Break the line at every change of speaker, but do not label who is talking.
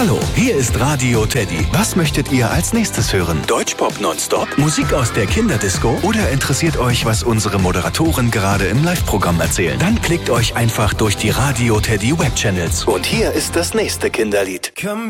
Hallo, hier ist Radio Teddy. Was möchtet ihr als nächstes hören? Deutschpop nonstop? Musik aus der Kinderdisco? Oder interessiert euch, was unsere Moderatoren gerade im Live-Programm erzählen? Dann klickt euch einfach durch die Radio Teddy Webchannels. Und hier ist das nächste Kinderlied.
Komm